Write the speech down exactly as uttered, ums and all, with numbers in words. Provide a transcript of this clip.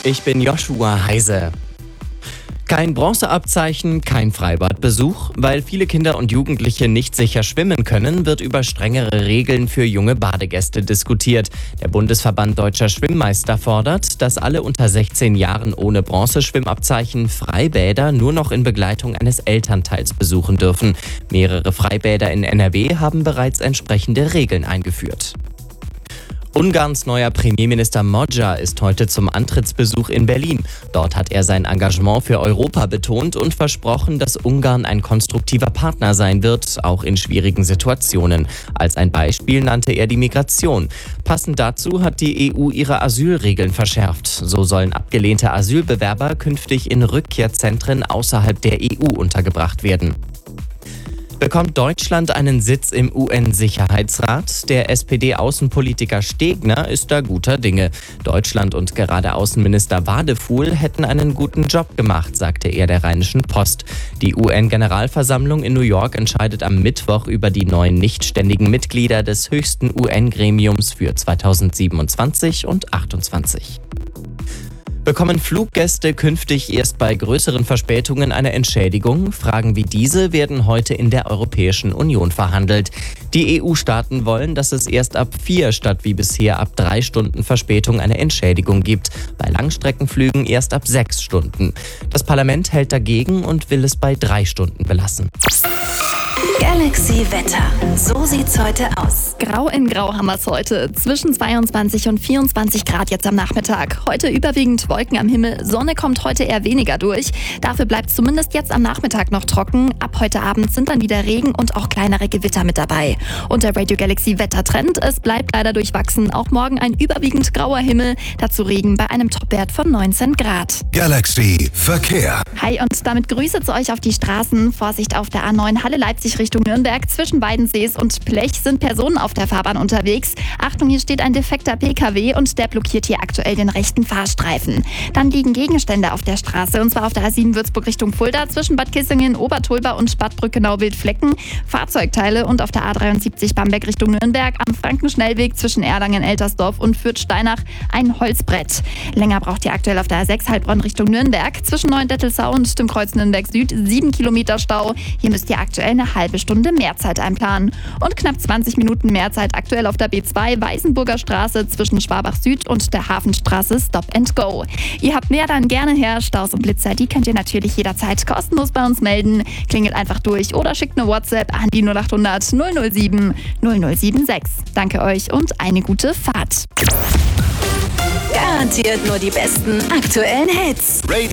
Ich bin Joshua Heise. Kein Bronzeabzeichen, kein Freibadbesuch. Weil viele Kinder und Jugendliche nicht sicher schwimmen können, wird über strengere Regeln für junge Badegäste diskutiert. Der Bundesverband Deutscher Schwimmmeister fordert, dass alle unter sechzehn Jahren ohne Bronzeschwimmabzeichen Freibäder nur noch in Begleitung eines Elternteils besuchen dürfen. Mehrere Freibäder in N R W haben bereits entsprechende Regeln eingeführt. Ungarns neuer Premierminister Magyar ist heute zum Antrittsbesuch in Berlin. Dort hat er sein Engagement für Europa betont und versprochen, dass Ungarn ein konstruktiver Partner sein wird, auch in schwierigen Situationen. Als ein Beispiel nannte er die Migration. Passend dazu hat die E U ihre Asylregeln verschärft. So sollen abgelehnte Asylbewerber künftig in Rückkehrzentren außerhalb der E U untergebracht werden. Bekommt Deutschland einen Sitz im U N-Sicherheitsrat? Der S P D-Außenpolitiker Stegner ist da guter Dinge. Deutschland und gerade Außenminister Wadefuhl hätten einen guten Job gemacht, sagte er der Rheinischen Post. Die U N-Generalversammlung in New York entscheidet am Mittwoch über die neuen nichtständigen Mitglieder des höchsten U N-Gremiums für zweitausendsiebenundzwanzig und achtundzwanzig. Bekommen Fluggäste künftig erst bei größeren Verspätungen eine Entschädigung? Fragen wie diese werden heute in der Europäischen Union verhandelt. Die E U-Staaten wollen, dass es erst ab vier statt wie bisher ab drei Stunden Verspätung eine Entschädigung gibt. Bei Langstreckenflügen erst ab sechs Stunden. Das Parlament hält dagegen und will es bei drei Stunden belassen. Galaxy Wetter. So sieht's heute aus. Grau in Grau haben wir es heute. Zwischen zweiundzwanzig und vierundzwanzig Grad jetzt am Nachmittag. Heute überwiegend Wolken am Himmel. Sonne kommt heute eher weniger durch. Dafür bleibt es zumindest jetzt am Nachmittag noch trocken. Ab heute Abend sind dann wieder Regen und auch kleinere Gewitter mit dabei. Und der Radio Galaxy Wettertrend, es bleibt leider durchwachsen. Auch morgen ein überwiegend grauer Himmel. Dazu Regen bei einem Topwert von neunzehn Grad. Galaxy Verkehr. Hi und damit Grüße zu euch auf die Straßen. Vorsicht auf der A neun Halle Leipzig Richtung Nürnberg. Zwischen Weidensees und Plech sind Personen auf der Fahrbahn unterwegs. Achtung, hier steht ein defekter P K W und der blockiert hier aktuell den rechten Fahrstreifen. Dann liegen Gegenstände auf der Straße und zwar auf der A sieben Würzburg Richtung Fulda zwischen Bad Kissingen, Obertulba und Bad Brückenau-Wildflecken. Fahrzeugteile und auf der A dreiundsiebzig Bamberg Richtung Nürnberg am Frankenschnellweg zwischen Erlangen-Eltersdorf und Fürth-Steinach ein Holzbrett. Länger braucht ihr aktuell auf der A sechs Heilbronn Richtung Nürnberg zwischen Neuendettelsau und dem Kreuz Nürnberg Süd sieben Kilometer Stau. Hier müsst ihr aktuell eine halbe Stunde mehr Zeit einplanen. Und knapp zwanzig Minuten mehr Zeit aktuell auf der B zwei Weißenburger Straße zwischen Schwabach Süd und der Hafenstraße Stop and Go. Ihr habt mehr, dann gerne her. Staus und Blitzer, die könnt ihr natürlich jederzeit kostenlos bei uns melden. Klingelt einfach durch oder schickt eine WhatsApp an die null acht hundert null null sieben null null sieben sechs. Danke euch und eine gute Fahrt. Garantiert nur die besten aktuellen Hits. Radio